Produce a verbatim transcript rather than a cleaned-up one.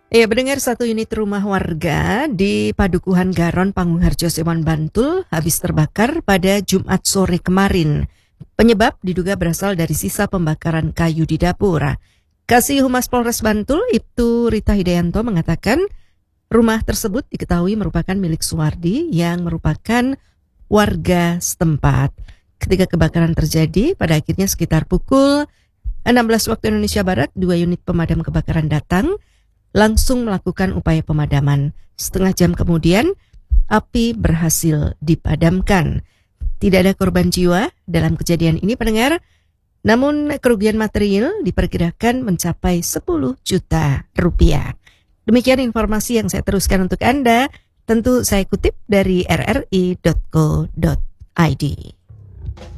Ya, mendengar satu unit rumah warga di Padukuhan Garon, Pangungharjo, Siwan, Bantul habis terbakar pada Jumat sore kemarin. Penyebab diduga berasal dari sisa pembakaran kayu di dapur. Kasih Humas Polres Bantul, Ibtu Rita Hidayanto mengatakan rumah tersebut diketahui merupakan milik Suwardi yang merupakan warga setempat. Ketika kebakaran terjadi, pada akhirnya sekitar pukul enam belas waktu Indonesia Barat, dua unit pemadam kebakaran datang langsung melakukan upaya pemadaman. Setengah jam kemudian, api berhasil dipadamkan. Tidak ada korban jiwa dalam kejadian ini, pendengar. Namun kerugian material diperkirakan mencapai sepuluh juta rupiah. Demikian informasi yang saya teruskan untuk Anda. Tentu saya kutip dari r r i dot co dot i d.